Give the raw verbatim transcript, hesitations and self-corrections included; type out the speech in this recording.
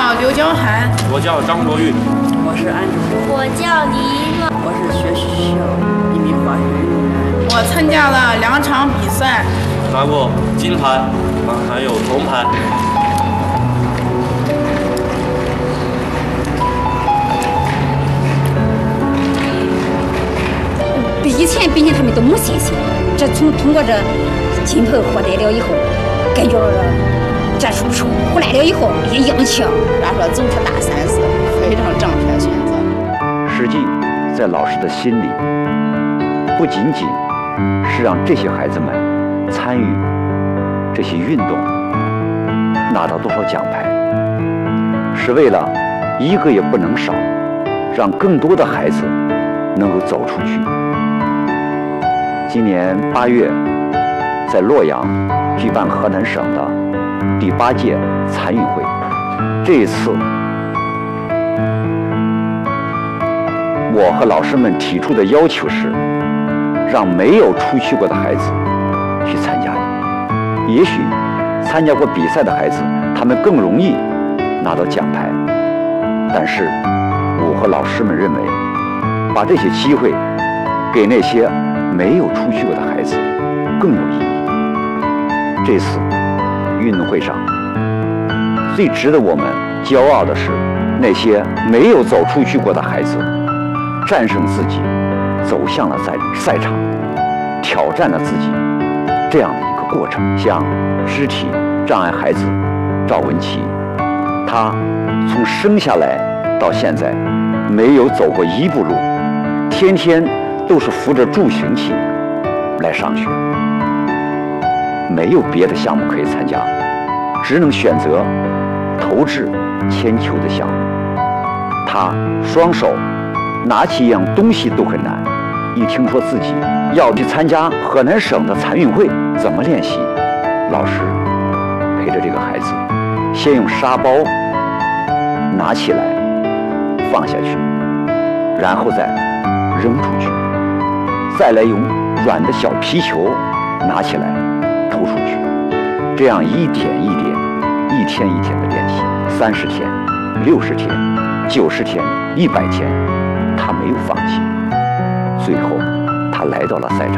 叫刘娇涵， 我叫张国玉， 我是安志忠， 我叫李一诺， 我是学校一名滑雪运动员。 我参加了两场比赛， 拿过金牌，还有铜牌。 以前毕竟他们都没信心，这从通过这金牌获得了以后，感觉了这出出回来了以后也硬气。 咱说走出大三是非常正确的选择。 实际在老师的心里，不仅仅是让这些孩子们参与这些运动，拿到多少奖牌，是为了一个也不能少，让更多的孩子能够走出去。今年八月，在洛阳举办河南省的第八届残运会。这一次，我和老师们提出的要求是，让没有出去过的孩子去参加。也许参加过比赛的孩子，他们更容易拿到奖牌。但是，我和老师们认为，把这些机会给那些没有出去过的孩子更有意义。这次运动会上，最值得我们骄傲的是那些没有走出去过的孩子，战胜自己，走向了赛赛场，挑战了自己这样的一个过程。像肢体障碍孩子赵文琪，他从生下来到现在没有走过一步路，天天都是扶着助行器来上学，没有别的项目可以参加，只能选择投掷铅球的项目。他双手拿起一样东西都很难，一听说自己要去参加河南省的残运会，怎么练习？老师陪着这个孩子，先用沙包拿起来放下去，然后再扔出去，再来用软的小皮球拿起来投出去，这样一点一点，一天一天的练习，三十天、六十天、九十天、一百天，他没有放弃。最后，他来到了赛场。